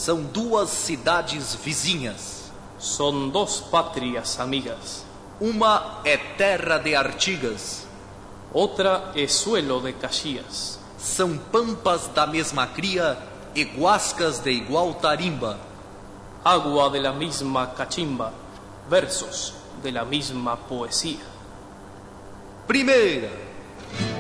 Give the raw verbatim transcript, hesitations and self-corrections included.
São duas cidades vizinhas. Son dos patrias amigas. Uma é terra de Artigas. Otra es suelo de Caxias. São pampas da mesma cria e guascas de igual tarimba. Agua de la misma cachimba, versos de la misma poesía. Primeira.